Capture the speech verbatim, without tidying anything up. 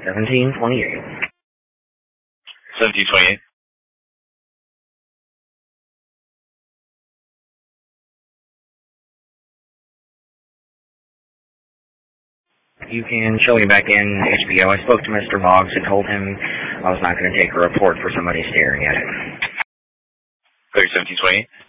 seventeen twenty-eight. seventeen twenty-eight. You can show me back in H B O. I spoke to Mister Boggs and told him I was not going to take a report for somebody staring at it. thirty seventeen twenty-eight.